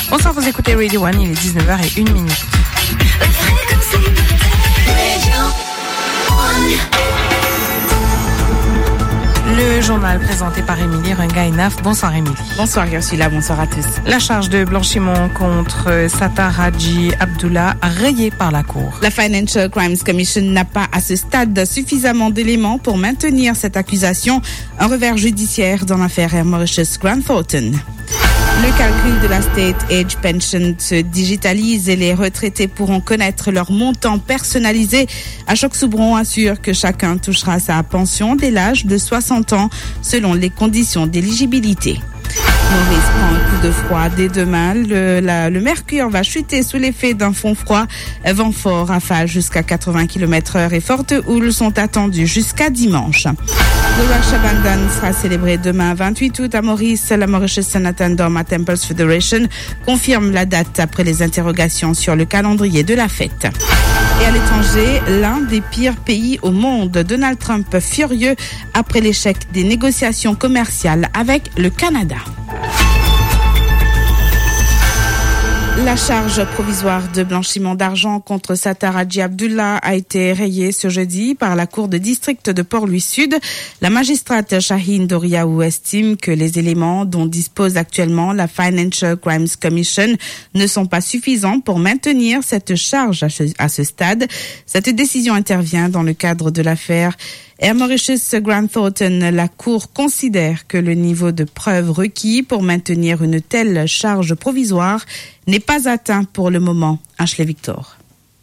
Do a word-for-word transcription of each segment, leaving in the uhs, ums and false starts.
Bonsoir, vous écoutez Radio One, il est dix-neuf heures zéro une. Le journal présenté par Émilie Runga-Enaf. Bonsoir Émilie. Bonsoir Ursula, bonsoir à tous. La charge de blanchiment contre Sattar Haji Abdullah rayée par la Cour. La Financial Crimes Commission n'a pas à ce stade suffisamment d'éléments pour maintenir cette accusation. Un revers judiciaire dans l'affaire Air Mauritius Grant Thornton. Le calcul de la State Age Pension se digitalise et les retraités pourront connaître leur montant personnalisé. Achok-Soubron assure que chacun touchera sa pension dès l'âge de soixante ans selon les conditions d'éligibilité. Maurice prend un coup de froid dès demain. Le, la, le mercure va chuter sous l'effet d'un fond froid. Vent fort, rafale jusqu'à quatre-vingts kilomètres heure et fortes houles sont attendues jusqu'à dimanche. Le Raksha sera célébré demain vingt-huit août à Maurice. La Mauritius Sanatan Dharma Temples Federation confirme la date après les interrogations sur le calendrier de la fête. Et à l'étranger, l'un des pires pays au monde, Donald Trump furieux après l'échec des négociations commerciales avec le Canada. La charge provisoire de blanchiment d'argent contre Sattar Haji Abdullah a été rayée ce jeudi par la Cour de district de Port-Louis-Sud. La magistrate Shaheen Doriaou estime que les éléments dont dispose actuellement la Financial Crimes Commission ne sont pas suffisants pour maintenir cette charge à ce stade. Cette décision intervient dans le cadre de l'affaire Air Mauritius Grant Thornton. La Cour considère que le niveau de preuve requis pour maintenir une telle charge provisoire n'est pas atteint pour le moment. Ashley Victor.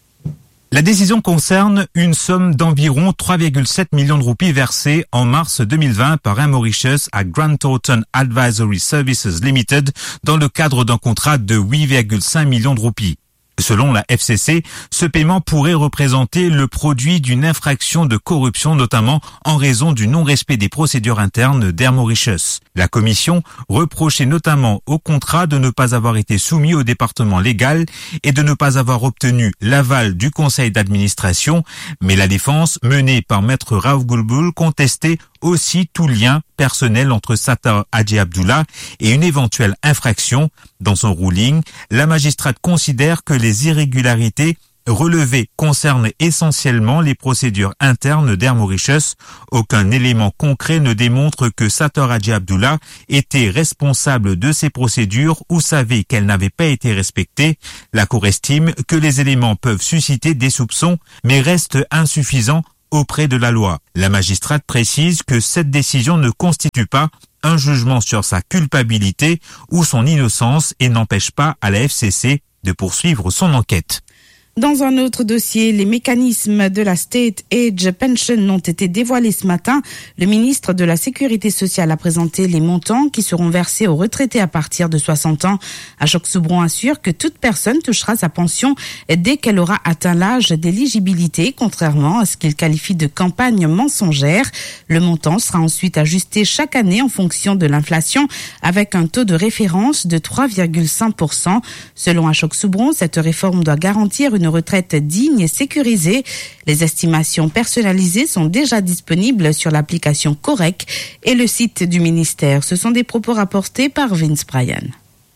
La décision concerne une somme d'environ trois virgule sept millions de roupies versées en mars deux mille vingt par Air Mauritius à Grant Thornton Advisory Services Limited dans le cadre d'un contrat de huit virgule cinq millions de roupies. Selon la F C C, ce paiement pourrait représenter le produit d'une infraction de corruption, notamment en raison du non-respect des procédures internes d'Air Mauritius. La commission reprochait notamment au contrat de ne pas avoir été soumis au département légal et de ne pas avoir obtenu l'aval du conseil d'administration, mais la défense, menée par maître Raouf Goulboul, contestait aussi tout lien personnel entre Sattar Haji Abdullah et une éventuelle infraction. Dans son ruling, la magistrate considère que les irrégularités relevées concernent essentiellement les procédures internes d'Air Mauritius. Aucun élément concret ne démontre que Sattar Haji Abdullah était responsable de ces procédures ou savait qu'elles n'avaient pas été respectées. La Cour estime que les éléments peuvent susciter des soupçons, mais restent insuffisants auprès de la loi. La magistrate précise que cette décision ne constitue pas un jugement sur sa culpabilité ou son innocence et n'empêche pas à la F C C de poursuivre son enquête. Dans un autre dossier, les mécanismes de la State Age Pension ont été dévoilés ce matin. Le ministre de la Sécurité sociale a présenté les montants qui seront versés aux retraités à partir de soixante ans. Achok-Soubron assure que toute personne touchera sa pension dès qu'elle aura atteint l'âge d'éligibilité, contrairement à ce qu'il qualifie de campagne mensongère. Le montant sera ensuite ajusté chaque année en fonction de l'inflation avec un taux de référence de trois virgule cinq pour cent. Selon Achok-Soubron, cette réforme doit garantir une Une retraite digne et sécurisée. Les estimations personnalisées sont déjà disponibles sur l'application Correct et le site du ministère. Ce sont des propos rapportés par Vince Bryan.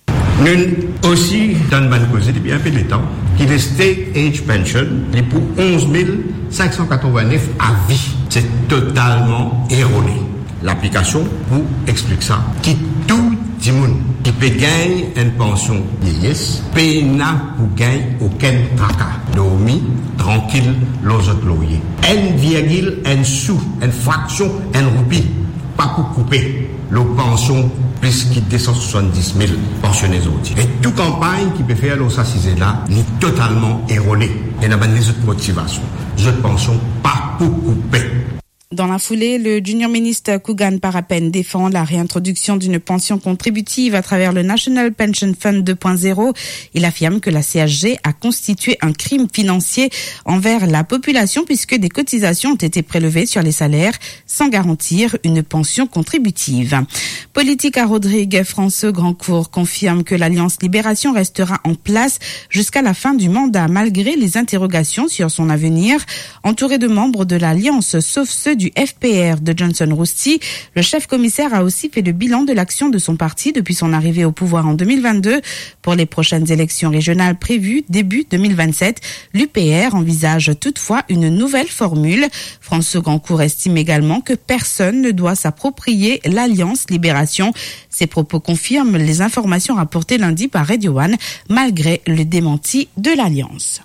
Nous aussi, dans le cause depuis un peu de temps, qui est State Age Pension est pour onze mille cinq cent quatre-vingt-neuf à vie. C'est totalement erroné. L'application vous explique ça. Qui tout le monde qui peut gagner une pension vieillesse, paye n'a pour gagner aucun tracas. Dormi, tranquille, les autres loyers. Un virgule, un sou, une fraction, un roupie. Pas pour couper. Le pension plus qui descend soixante-dix mille pensionnés autres. Et toute campagne qui peut faire l'assassinat là, est totalement erronée. Il y a des autres motivations. Les autres pensions, pas pour couper. Dans la foulée, le junior ministre Kougan Parapen défend la réintroduction d'une pension contributive à travers le National Pension Fund deux point zéro. Il affirme que la C S G a constitué un crime financier envers la population puisque des cotisations ont été prélevées sur les salaires sans garantir une pension contributive. Politique à Rodrigue, François Grandcourt confirme que l'Alliance Libération restera en place jusqu'à la fin du mandat malgré les interrogations sur son avenir. Entouré de membres de l'Alliance, sauf ceux du F P R de Johnson Rousty. Le chef commissaire a aussi fait le bilan de l'action de son parti depuis son arrivée au pouvoir en deux mille vingt-deux. Pour les prochaines élections régionales prévues début deux mille vingt-sept, l'U P R envisage toutefois une nouvelle formule. François Gancourt estime également que personne ne doit s'approprier l'Alliance Libération. Ces propos confirment les informations rapportées lundi par Radio One, malgré le démenti de l'Alliance.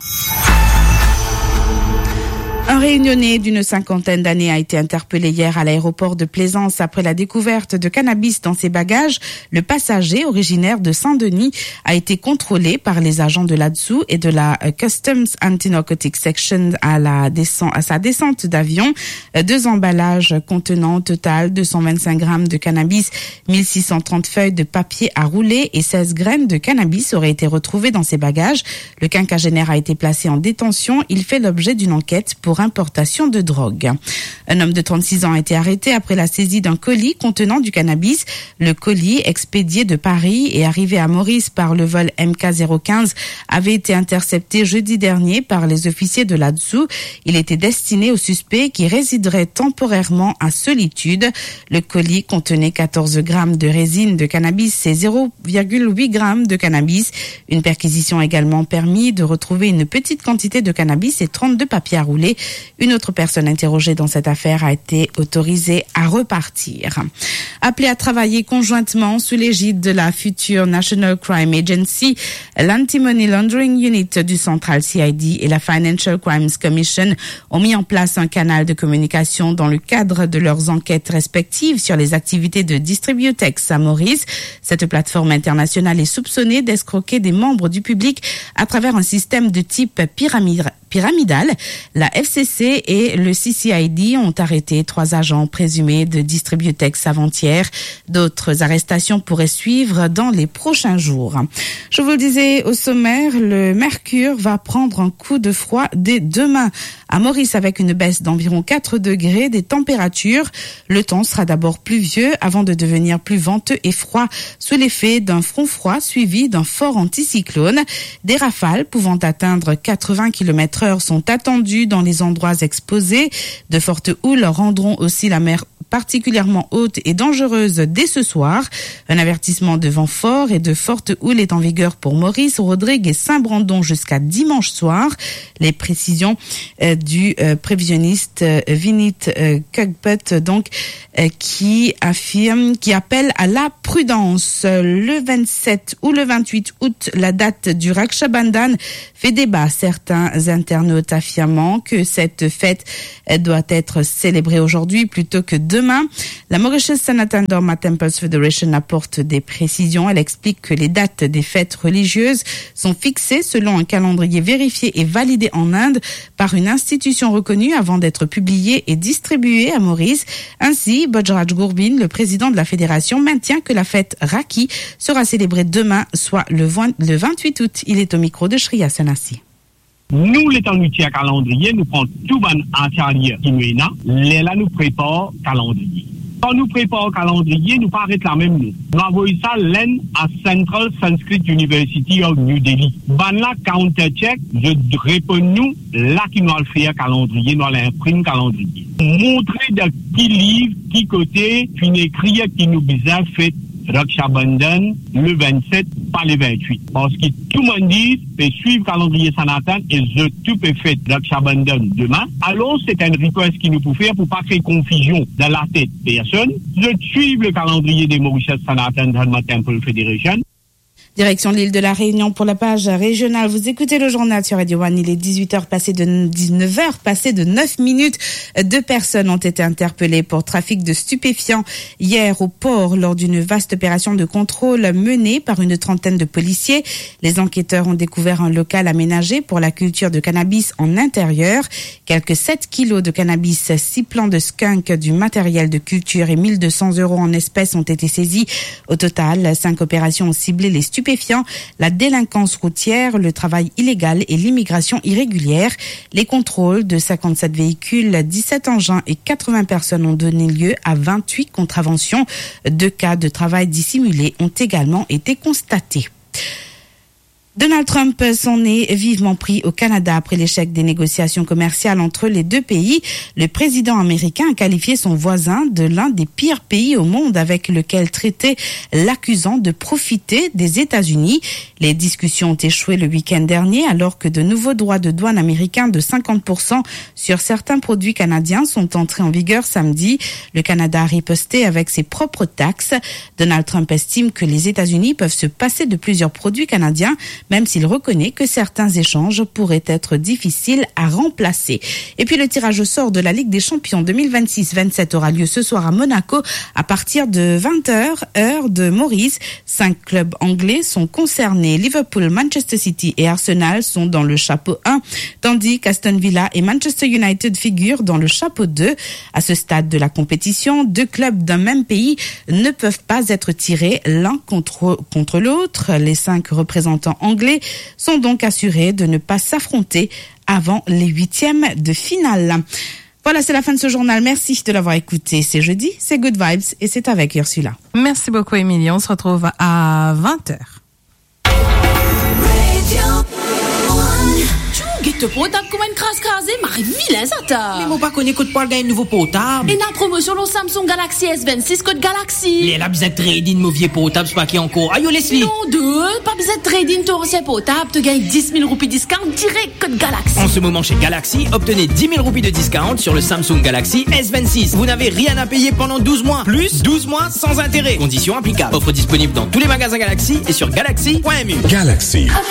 Un réunionnais d'une cinquantaine d'années a été interpellé hier à l'aéroport de Plaisance après la découverte de cannabis dans ses bagages. Le passager, originaire de Saint-Denis, a été contrôlé par les agents de l'A D S U et de la Customs Anti-Narcotics Section à, la descente, à sa descente d'avion. Deux emballages contenant au total deux cent vingt-cinq grammes de cannabis, mille six cent trente feuilles de papier à rouler et seize graines de cannabis auraient été retrouvées dans ses bagages. Le quinquagénaire a été placé en détention. Il fait l'objet d'une enquête pour importation de drogue. Un homme de trente-six ans a été arrêté après la saisie d'un colis contenant du cannabis. Le colis, expédié de Paris et arrivé à Maurice par le vol M K zéro quinze, avait été intercepté jeudi dernier par les officiers de l'A D S U. Il était destiné au suspect qui résiderait temporairement à Solitude. Le colis contenait quatorze grammes de résine de cannabis et zéro virgule huit grammes de cannabis. Une perquisition a également permis de retrouver une petite quantité de cannabis et trente-deux papiers à rouler. Une autre personne interrogée dans cette affaire a été autorisée à repartir. Appelée à travailler conjointement sous l'égide de la future National Crime Agency, l'Anti-Money Laundering Unit du Central C I D et la Financial Crimes Commission ont mis en place un canal de communication dans le cadre de leurs enquêtes respectives sur les activités de Distributex à Maurice. Cette plateforme internationale est soupçonnée d'escroquer des membres du public à travers un système de type pyramide. pyramidale. La F C C et le C C I D ont arrêté trois agents présumés de Distributex avant-hier. D'autres arrestations pourraient suivre dans les prochains jours. Je vous le disais au sommaire, le mercure va prendre un coup de froid dès demain à Maurice avec une baisse d'environ quatre degrés des températures. Le temps sera d'abord pluvieux avant de devenir plus venteux et froid sous l'effet d'un front froid suivi d'un fort anticyclone. Des rafales pouvant atteindre quatre-vingts kilomètres heure sont attendues dans les endroits exposés. De fortes houles rendront aussi la mer particulièrement haute et dangereuse dès ce soir. Un avertissement de vent fort et de fortes houles est en vigueur pour Maurice, Rodrigue et Saint-Brandon jusqu'à dimanche soir. Les précisions euh, du euh, prévisionniste euh, Vinit euh, Kugput, donc, euh, qui affirme, qui appelle à la prudence. Le vingt-sept ou le vingt-huit août, la date du Raksha Bandhan fait débat. Certains internautes affirmant que cette fête doit être célébrée aujourd'hui plutôt que demain. La Mauritius Sanatan Dharma Temples Federation apporte des précisions. Elle explique que les dates des fêtes religieuses sont fixées selon un calendrier vérifié et validé en Inde par une institution reconnue avant d'être publiée et distribuée à Maurice. Ainsi, Bojraj Gourbin, le président de la fédération, maintient que la fête Raki sera célébrée demain, soit le vingt-huit août. Il est au micro de Shriya Senassi. Nous, l'étant outil à calendrier, nous prenons tout bon antérieur qui nous est là, là, nous prépare calendrier. Quand nous préparons calendrier, nous paraît la même nous. Nous envoyons ça l'N à Central Sanskrit University of New Delhi. Ban la counter-check, je réponds nous, là qui nous a fait un calendrier, nous allons imprimer calendrier. Montrer de qui livre, qui côté, puis écrire qui nous bizarre fait Raksha Bandhan le vingt-sept, pas le vingt-huit. Parce que tout le monde dit, peut suivre le calendrier Sanatan et je tout peut faire Raksha Bandhan demain. Alors, c'est un request qui nous peut faire pour pas créer confusion dans la tête des personnes. Je suivre le calendrier des Mauritius Sanatan Dharma Temple Federation. Direction l'île de la Réunion pour la page régionale. Vous écoutez le journal sur Radio One. Il est dix-huit heures passées de dix-neuf heures passées de neuf minutes. Deux personnes ont été interpellées pour trafic de stupéfiants hier au port lors d'une vaste opération de contrôle menée par une trentaine de policiers. Les enquêteurs ont découvert un local aménagé pour la culture de cannabis en intérieur. Quelques sept kilos de cannabis, six plants de skunk, du matériel de culture et mille deux cents euros en espèces ont été saisis. Au total, cinq opérations ont ciblé les stupéfiants, la délinquance routière, le travail illégal et l'immigration irrégulière. Les contrôles de cinquante-sept véhicules, dix-sept engins et quatre-vingts personnes ont donné lieu à vingt-huit contraventions. Deux cas de travail dissimulé ont également été constatés. Donald Trump s'en est vivement pris au Canada après l'échec des négociations commerciales entre les deux pays. Le président américain a qualifié son voisin de l'un des pires pays au monde avec lequel traiter, l'accusant de profiter des États-Unis. Les discussions ont échoué le week-end dernier alors que de nouveaux droits de douane américains de cinquante pour cent sur certains produits canadiens sont entrés en vigueur samedi. Le Canada a riposté avec ses propres taxes. Donald Trump estime que les États-Unis peuvent se passer de plusieurs produits canadiens, même s'il reconnaît que certains échanges pourraient être difficiles à remplacer. Et puis le tirage au sort de la Ligue des Champions deux mille vingt-six vingt-sept aura lieu ce soir à Monaco à partir de vingt heures, heure de Maurice. Cinq clubs anglais sont concernés. Liverpool, Manchester City et Arsenal sont dans le chapeau un, tandis qu'Aston Villa et Manchester United figurent dans le chapeau deux. À ce stade de la compétition, deux clubs d'un même pays ne peuvent pas être tirés l'un contre, contre l'autre. Les cinq représentants anglais sont donc assurés de ne pas s'affronter avant les huitièmes de finale. Voilà, c'est la fin de ce journal. Merci de l'avoir écouté. C'est jeudi, c'est Good Vibes et c'est avec Ursula. Merci beaucoup, Émilie. On se retrouve à vingt heures. Te potable comme une crasse crasée, marie vilain ça t'a. Mais mon pas connaît que tu parles d'un nouveau potable. Et la promotion le Samsung Galaxy S vingt-six code Galaxy. Les la bizette trading mauvais potable, c'est pas qui encore. Aïe, laisse-les. Non, deux, pas bizette trading ton ancien potable, te gagne dix mille roupies discount direct code Galaxy. En ce moment chez Galaxy, obtenez dix mille roupies de discount sur le Samsung Galaxy S vingt-six. Vous n'avez rien à payer pendant douze mois. Plus douze mois sans intérêt. Conditions applicables. Offre disponible dans tous les magasins Galaxy et sur galaxy point m u. Galaxy.